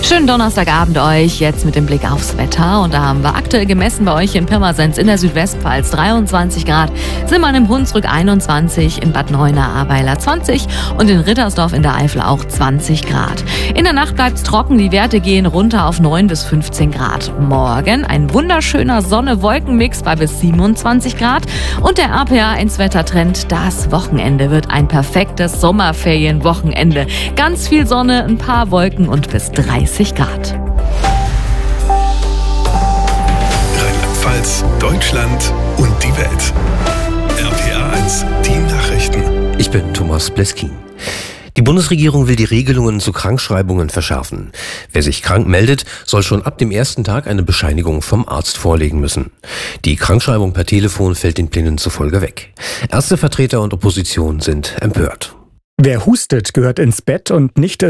Schönen Donnerstagabend euch, jetzt mit dem Blick aufs Wetter. Und da haben wir aktuell gemessen bei euch in Pirmasens in der Südwestpfalz 23 Grad, Simmern im Hunsrück 21, in Bad Neuenahr-Ahrweiler 20 und in Rittersdorf in der Eifel auch 20 Grad. In der Nacht bleibt es trocken, die Werte gehen runter auf 9 bis 15 Grad. Morgen ein wunderschöner Sonne-Wolken-Mix bei bis 27 Grad. Und der RPA1-Wettertrend, das Wochenende wird ein perfektes Sommerferienwochenende. Ganz viel Sonne, ein paar Wolken und bis 30 Grad. Rheinland-Pfalz, Deutschland und die Welt. RPA1, die Nachrichten. Ich bin Thomas Bleskin. Die Bundesregierung will die Regelungen zu Krankschreibungen verschärfen. Wer sich krank meldet, soll schon ab dem ersten Tag eine Bescheinigung vom Arzt vorlegen müssen. Die Krankschreibung per Telefon fällt den Plänen zufolge weg. Ärztevertreter und Opposition sind empört. Wer hustet, gehört ins Bett und nicht